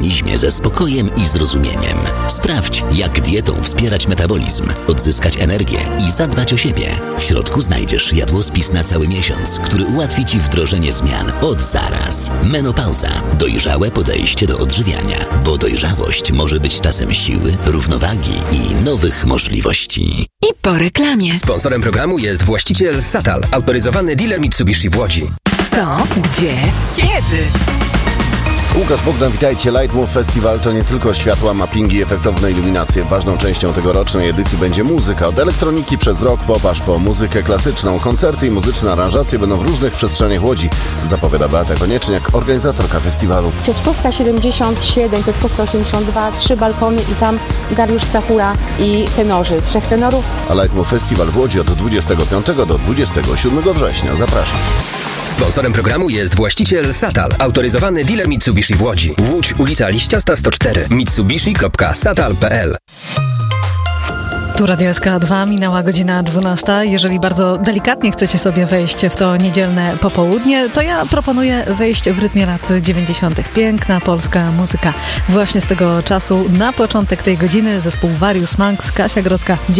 organizmie ze spokojem i zrozumieniem. Sprawdź, jak dietą wspierać metabolizm, odzyskać energię i zadbać o siebie. W środku znajdziesz jadłospis na cały miesiąc, który ułatwi Ci wdrożenie zmian od zaraz. Menopauza. Dojrzałe podejście do odżywiania, bo dojrzałość może być czasem siły, równowagi i nowych możliwości. I po reklamie. Sponsorem programu jest właściciel Satal, autoryzowany dealer Mitsubishi w Łodzi. Co? Gdzie? Kiedy? Łukasz Bogdan, witajcie. Lightmove Festival to nie tylko światła, mappingi i efektowne iluminacje. Ważną częścią tegorocznej edycji będzie muzyka. Od elektroniki przez rock, pop aż po muzykę klasyczną. Koncerty i muzyczne aranżacje będą w różnych przestrzeniach Łodzi, zapowiada Beata Konieczniak, organizatorka festiwalu. Piotrkowska 77, Piotrkowska 82, 3 balkony i tam Dariusz Stachura i tenorzy, 3 tenorów. A Lightmove Festival w Łodzi od 25 do 27 września. Zapraszam. Sponsorem programu jest właściciel Satal, autoryzowany dealer Mitsubishi w Łodzi. Łódź, ulica Liściasta 104, mitsubishi.satal.pl. Tu Radio SK2, minęła godzina 12. Jeżeli bardzo delikatnie chcecie sobie wejść w to niedzielne popołudnie, to ja proponuję wejść w rytmie lat 90. Piękna polska muzyka. Właśnie z tego czasu na początek tej godziny zespół Various Monks, Kasia Grodzka.